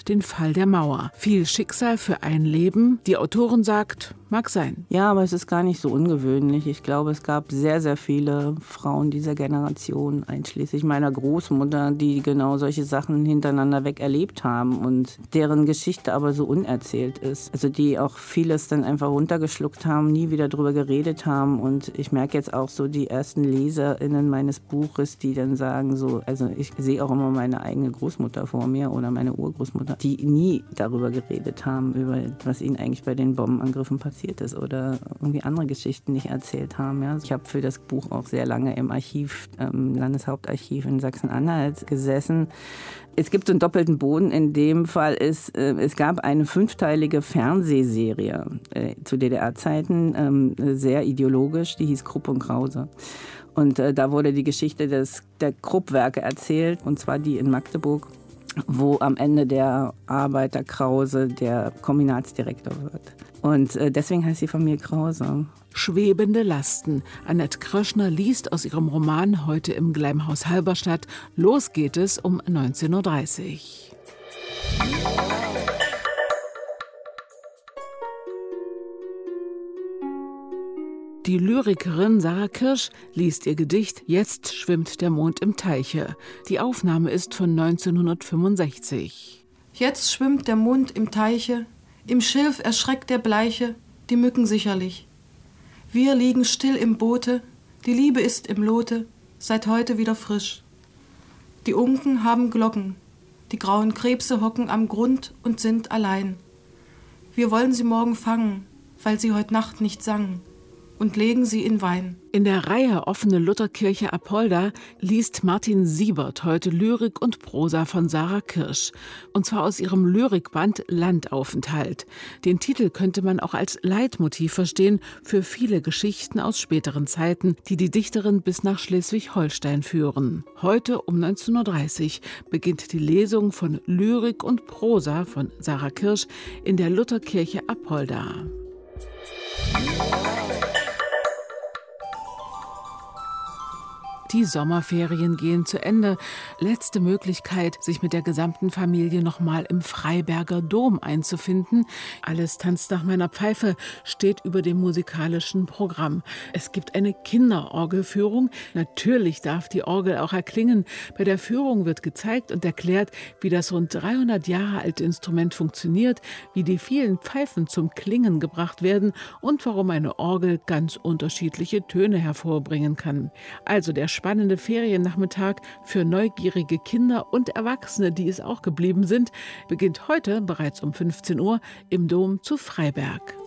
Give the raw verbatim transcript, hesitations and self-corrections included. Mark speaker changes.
Speaker 1: und den Fall der Mauer. Viel Schicksal für ein Leben. Die Autorin sagt, mag sein.
Speaker 2: Ja, aber es ist gar nicht so ungewöhnlich. Ich glaube, es gab sehr, sehr viele Frauen dieser Generation, einschließlich meiner Großmutter, die genau solche Sachen hintereinander weg erlebt haben und deren Geschichte aber so unerzählt ist. Also die auch vieles dann einfach runtergeschluckt haben, nie wieder drüber geredet haben. Und ich merke jetzt auch so die ersten LeserInnen meines Buches, die dann sagen so, also ich sehe auch immer meine eigene Großmutter vor mir oder meine Urgroßmutter, die nie darüber geredet haben, über was ihnen eigentlich bei den Bombenangriffen passiert ist oder irgendwie andere Geschichten nicht erzählt haben. Ja. Ich habe für das Buch auch sehr lange im Archiv, im Landeshauptarchiv in Sachsen-Anhalt gesessen. Es gibt so einen doppelten Boden. In dem Fall ist, äh, es gab eine fünfteilige Fernsehserie äh, zu D D R-Zeiten, ähm, sehr ideologisch, die hieß Krupp und Krause. Und äh, da wurde die Geschichte des, der Krupp-Werke erzählt, und zwar die in Magdeburg, wo am Ende der Arbeiter Krause der Kombinatsdirektor wird. Und äh, deswegen heißt die Familie Krause.
Speaker 1: Schwebende Lasten. Annette Kröschner liest aus ihrem Roman heute im Gleimhaus Halberstadt. Los geht es um neunzehn Uhr dreißig. Die Lyrikerin Sarah Kirsch liest ihr Gedicht »Jetzt schwimmt der Mond im Teiche«. Die Aufnahme ist von neunzehnhundertfünfundsechzig.
Speaker 3: Jetzt schwimmt der Mond im Teiche, im Schilf erschreckt der Bleiche, die Mücken sicherlich. Wir liegen still im Boote, die Liebe ist im Lote, seit heute wieder frisch. Die Unken haben Glocken, die grauen Krebse hocken am Grund und sind allein. Wir wollen sie morgen fangen, weil sie heut Nacht nicht sangen, und legen sie in Wein.
Speaker 1: In der Reihe Offene Lutherkirche Apolda liest Martin Siebert heute Lyrik und Prosa von Sarah Kirsch. Und zwar aus ihrem Lyrikband Landaufenthalt. Den Titel könnte man auch als Leitmotiv verstehen für viele Geschichten aus späteren Zeiten, die die Dichterin bis nach Schleswig-Holstein führen. Heute um neunzehn Uhr dreißig beginnt die Lesung von Lyrik und Prosa von Sarah Kirsch in der Lutherkirche Apolda. Die Sommerferien gehen zu Ende. Letzte Möglichkeit, sich mit der gesamten Familie nochmal im Freiberger Dom einzufinden. Alles tanzt nach meiner Pfeife steht über dem musikalischen Programm. Es gibt eine Kinderorgelführung. Natürlich darf die Orgel auch erklingen. Bei der Führung wird gezeigt und erklärt, wie das rund dreihundert Jahre alte Instrument funktioniert, wie die vielen Pfeifen zum Klingen gebracht werden und warum eine Orgel ganz unterschiedliche Töne hervorbringen kann. Also der spannende Feriennachmittag für neugierige Kinder und Erwachsene, die es auch geblieben sind, beginnt heute bereits um fünfzehn Uhr im Dom zu Freiberg.